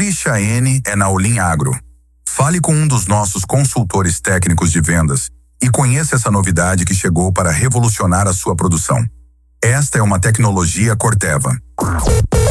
Ficha N é na Olin Agro. Fale com um dos nossos consultores técnicos de vendas e conheça essa novidade que chegou para revolucionar a sua produção. Esta é uma tecnologia Corteva.